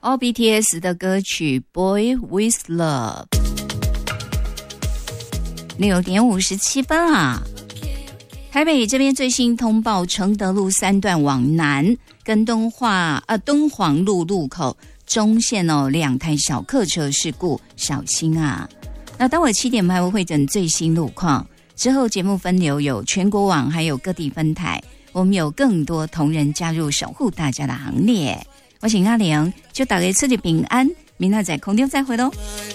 BTS 的歌曲 Boy with Love。 6点57分啊。台北这边最新通报，承德路3段往南跟敦煌路路口中线2台小客车事故，小心啊。那待会7点半会诊最新路况，之后节目分流有全国网还有各地分台，我们有更多同仁加入守护大家的行列。我请阿玲，就大家出去平安，明天在空中再会咯。